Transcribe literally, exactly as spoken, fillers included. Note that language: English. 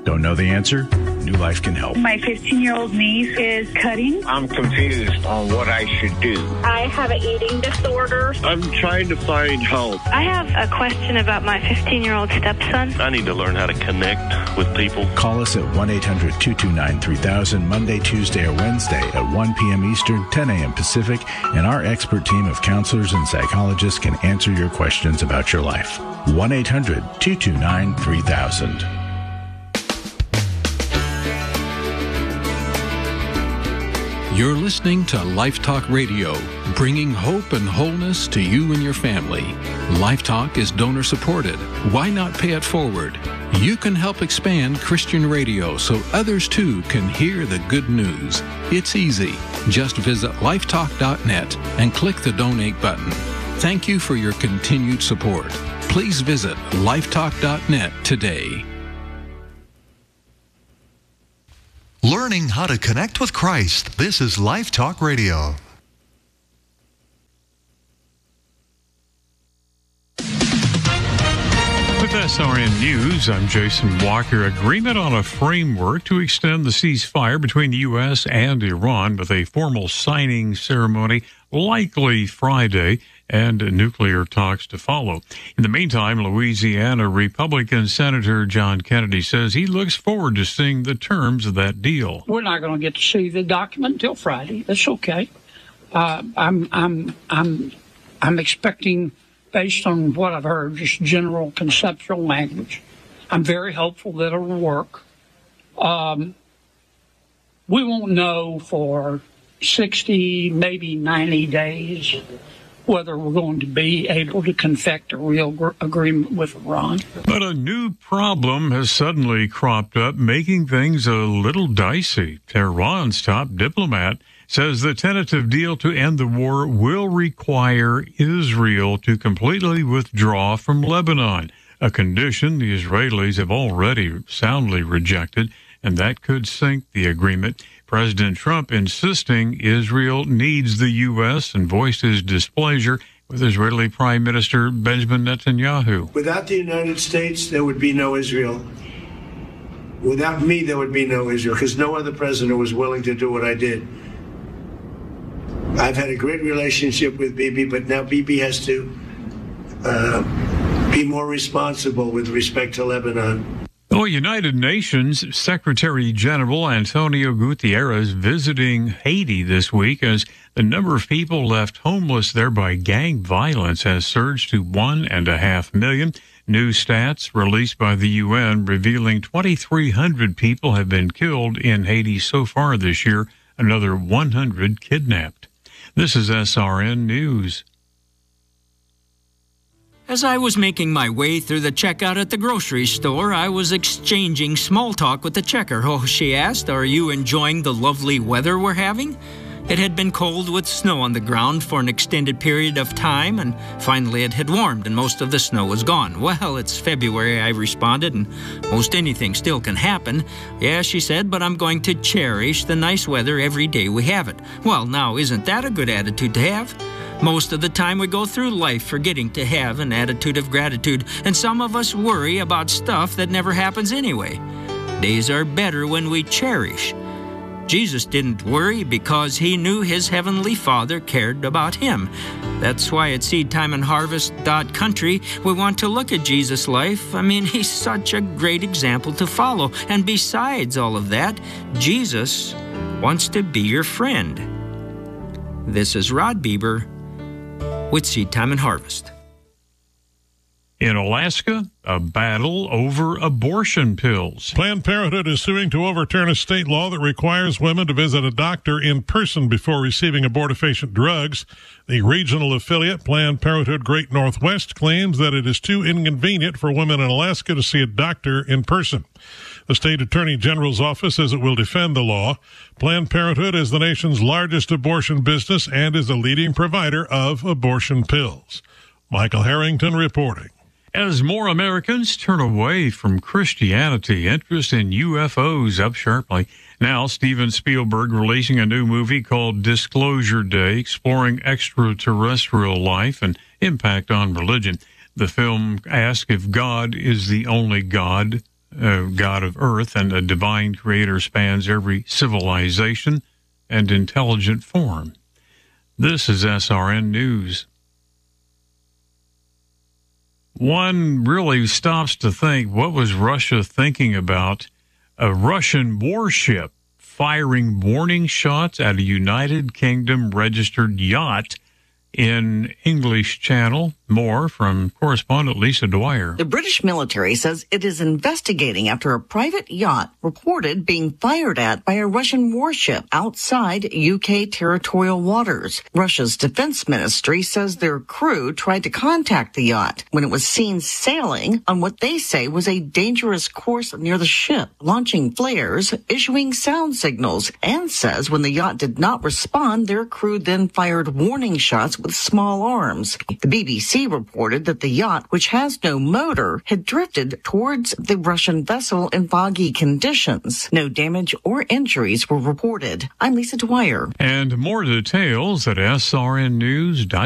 Don't know the answer? New Life can help. My fifteen-year-old niece is cutting. I'm confused on what I should do. I have an eating disorder. I'm trying to find help. I have a question about my fifteen-year-old stepson. I need to learn how to connect with people. Call us at one eight hundred two two nine three thousand Monday, Tuesday, or Wednesday at one p.m. Eastern, ten a.m. Pacific, and our expert team of counselors and psychologists can answer your questions about your life. one eight hundred two two nine three thousand. You're listening to Life Talk Radio, bringing hope and wholeness to you and your family. Life Talk is donor supported. Why not pay it forward? You can help expand Christian radio so others too can hear the good news. It's easy. Just visit lifetalk dot net and click the donate button. Thank you for your continued support. Please visit lifetalk dot net today. Learning how to connect with Christ. This is Life Talk Radio. With S R N News, I'm Jason Walker. Agreement on a framework to extend the ceasefire between the U S and Iran with a formal signing ceremony likely Friday and nuclear talks to follow. In the meantime, Louisiana Republican Senator John Kennedy says he looks forward to seeing the terms of that deal. We're not going to get to see the document until Friday. That's okay. Uh, I'm, I'm, I'm, I'm expecting, based on what I've heard, just general conceptual language. I'm very hopeful that it'll work. Um, we won't know for sixty, maybe ninety days whether we're going to be able to confect a real gr- agreement with Iran. But a new problem has suddenly cropped up, making things a little dicey. Tehran's top diplomat says the tentative deal to end the war will require Israel to completely withdraw from Lebanon, a condition the Israelis have already soundly rejected, and that could sink the agreement. President Trump insisting Israel needs the U S and voiced his displeasure with Israeli Prime Minister Benjamin Netanyahu. Without the United States, there would be no Israel. Without me, there would be no Israel, because no other president was willing to do what I did. I've had a great relationship with Bibi, but now Bibi has to uh, be more responsible with respect to Lebanon. Oh, United Nations Secretary General Antonio Guterres visiting Haiti this week as the number of people left homeless there by gang violence has surged to one and a half million. New stats released by the U N revealing twenty-three hundred people have been killed in Haiti so far this year, another one hundred kidnapped. This is S R N News. As I was making my way through the checkout at the grocery store, I was exchanging small talk with the checker. Oh, she asked, "Are you enjoying the lovely weather we're having?" It had been cold with snow on the ground for an extended period of time, and finally it had warmed and most of the snow was gone. "Well, it's February," I responded, "and most anything still can happen." "Yeah," she said, "but I'm going to cherish the nice weather every day we have it." Well, now, isn't that a good attitude to have? Most of the time we go through life forgetting to have an attitude of gratitude, and some of us worry about stuff that never happens anyway. Days are better when we cherish. Jesus didn't worry because he knew his heavenly Father cared about him. That's why at seed time and harvest dot country we want to look at Jesus' life. I mean, he's such a great example to follow. And besides all of that, Jesus wants to be your friend. This is Rod Bieber with Seed Time and Harvest. In Alaska, a battle over abortion pills. Planned Parenthood is suing to overturn a state law that requires women to visit a doctor in person before receiving abortifacient drugs. The regional affiliate, Planned Parenthood Great Northwest, claims that it is too inconvenient for women in Alaska to see a doctor in person. The state attorney general's office says it will defend the law. Planned Parenthood is the nation's largest abortion business and is a leading provider of abortion pills. Michael Harrington reporting. As more Americans turn away from Christianity, interest in U F Os up sharply. Now, Steven Spielberg releasing a new movie called Disclosure Day, exploring extraterrestrial life and impact on religion. The film asks if God is the only God uh, God of Earth and a divine creator spans every civilization and intelligent form. This is S R N News. One really stops to think, what was Russia thinking about? A Russian warship firing warning shots at a United Kingdom registered yacht in English Channel. More from correspondent Lisa Dwyer. The British military says it is investigating after a private yacht reported being fired at by a Russian warship outside U K territorial waters. Russia's defense ministry says their crew tried to contact the yacht when it was seen sailing on what they say was a dangerous course near the ship, launching flares, issuing sound signals, and says when the yacht did not respond, their crew then fired warning shots with small arms. The B B C reported that the yacht, which has no motor, had drifted towards the Russian vessel in foggy conditions. No damage or injuries were reported. I'm Lisa Dwyer. And more details at S R N news dot com.